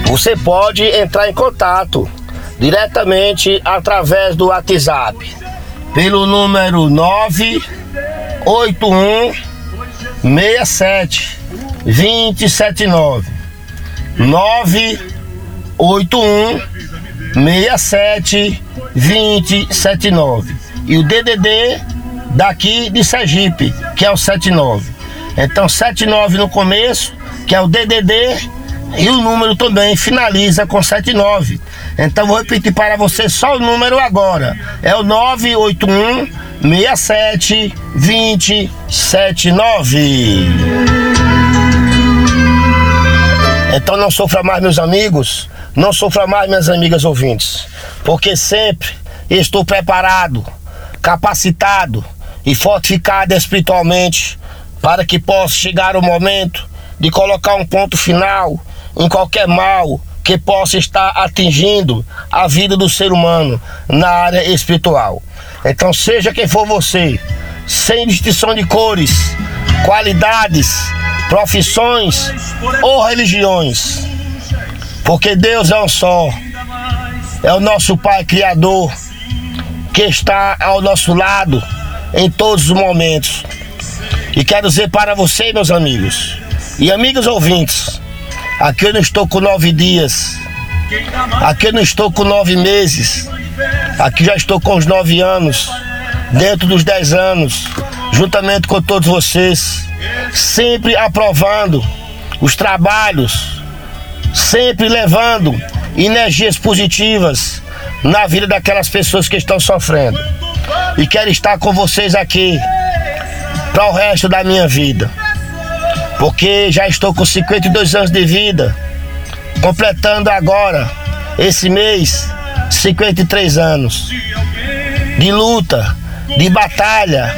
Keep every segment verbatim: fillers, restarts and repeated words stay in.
você pode entrar em contato diretamente através do WhatsApp pelo número nove oito um seis sete dois zero sete nove nove oito um seis sete dois zero sete nove e o D D D daqui de Sergipe, que é o setenta e nove. Então setenta e nove no começo, que é o D D D, e o número também finaliza com setenta e nove. Então vou repetir para você só o número agora. É o nove oito um seis sete dois zero sete nove. Então não sofra mais, meus amigos, não sofra mais, minhas amigas ouvintes, porque sempre estou preparado, capacitado e fortificado espiritualmente para que possa chegar o momento de colocar um ponto final em qualquer mal que possa estar atingindo a vida do ser humano na área espiritual. Então seja quem for você, sem distinção de cores, qualidades, profissões ou religiões, porque Deus é um só, é o nosso Pai Criador, que está ao nosso lado em todos os momentos. E quero dizer para você, meus amigos e amigas ouvintes, aqui eu não estou com nove dias, aqui eu não estou com nove meses, aqui já estou com os nove anos, dentro dos dez anos, juntamente com todos vocês, sempre aprovando os trabalhos, sempre levando energias positivas na vida daquelas pessoas que estão sofrendo. E quero estar com vocês aqui para o resto da minha vida, porque já estou com cinquenta e dois anos de vida, completando agora, esse mês, cinquenta e três anos de luta, de batalha,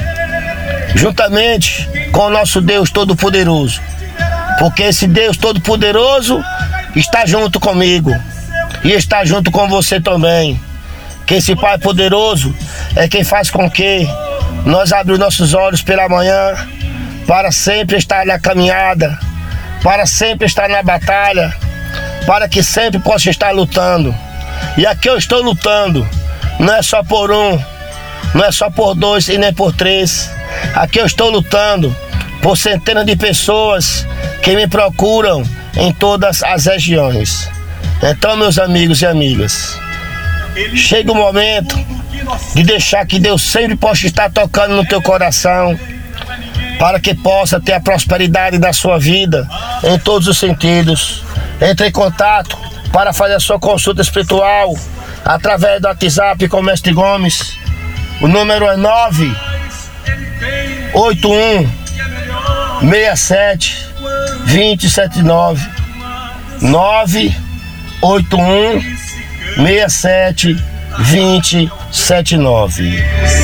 juntamente com o nosso Deus Todo-Poderoso, porque esse Deus Todo-Poderoso está junto comigo e está junto com você também, que esse Pai Poderoso é quem faz com que nós abrimos nossos olhos pela manhã para sempre estar na caminhada, para sempre estar na batalha, para que sempre possa estar lutando. E aqui eu estou lutando, não é só por um, não é só por dois e nem por três. Aqui eu estou lutando por centenas de pessoas que me procuram em todas as regiões. Então, meus amigos e amigas, chega o momento de deixar que Deus sempre possa estar tocando no teu coração, para que possa ter a prosperidade da sua vida em todos os sentidos. Entre em contato para fazer a sua consulta espiritual através do WhatsApp com o Mestre Gomes. O número é nove oito um seis sete dois zero sete nove nove oito um seis sete dois zero sete nove.